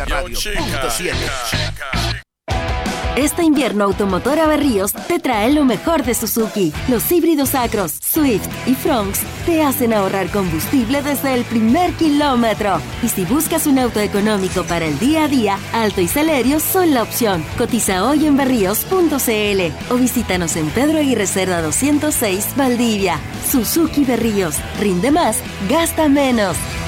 Radio.7. Este invierno Automotora Berríos te trae lo mejor de Suzuki. Los híbridos Acros, Swift y Fronx te hacen ahorrar combustible desde el primer kilómetro. Y si buscas un auto económico para el día a día, Alto y Celerio son la opción. Cotiza hoy en berríos.cl o visítanos en Pedro Aguirre Cerda 206, Valdivia. Suzuki Berríos. Rinde más, gasta menos.